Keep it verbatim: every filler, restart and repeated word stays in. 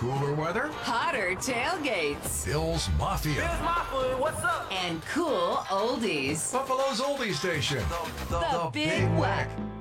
Cooler weather? Hotter tailgates. Bill's Mafia. Here's my food. What's up? And cool oldies. Buffalo's oldie station. The, The Big Whack.